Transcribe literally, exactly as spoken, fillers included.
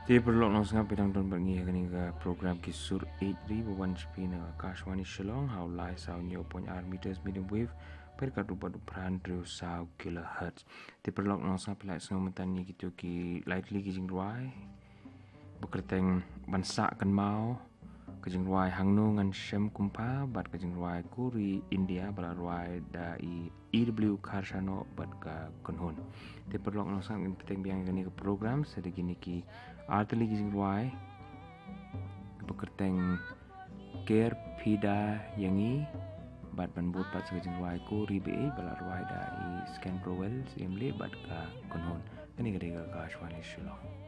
Ti perlu nong sanga pedang don bangi kani ka program ki sur eight ribu one spin Akashwani Shillong how lai sao nyo point r meters medium wave per ka dupa du prandru sao kilohertz. Ti perlu nong sanga pelak sanga mentani gitu ki lightly ki jing ruai bekerteng bansa kan mau kajing ruai hangno ngan shem kumpa bat kajing ruai kuri India bala ruai da i E W Karshano bat ka konhon. Ti perlu nong sanga peteng biang kani ka program sedegi ki arteli kajing ruai bekerteng care pida yangi bat ban bot bat kajing ruai kuri be bala ruai da i scan prowel simle bat ka konhon. Kani ka Akashwani Shillong.